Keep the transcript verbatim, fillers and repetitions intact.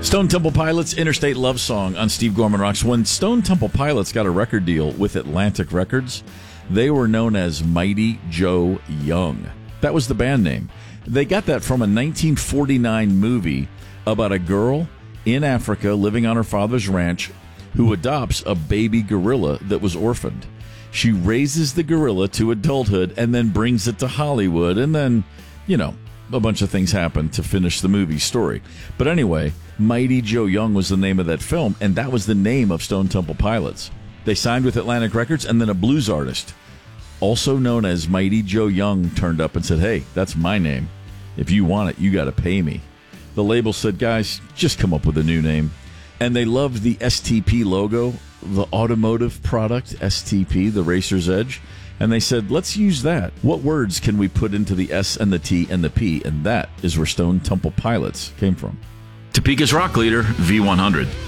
Stone Temple Pilots, Interstate Love Song on Steve Gorman Rocks. When Stone Temple Pilots got a record deal with Atlantic Records, they were known as Mighty Joe Young. That was the band name. They got that from a nineteen forty-nine movie about a girl in Africa living on her father's ranch who adopts a baby gorilla that was orphaned. She raises the gorilla to adulthood and then brings it to Hollywood, and then, you know, a bunch of things happen to finish the movie story. But anyway, Mighty Joe Young was the name of that film, and that was the name of Stone Temple Pilots. They signed with Atlantic Records, and then a blues artist, also known as Mighty Joe Young, turned up and said, hey, that's my name. If you want it, you got to pay me. The label said, guys, just come up with a new name. And they loved the S T P logo, the automotive product, S T P, the Racer's Edge. And they said, let's use that. What words can we put into the S and the T and the P? And that is where Stone Temple Pilots came from. Topeka's rock leader, V one hundred.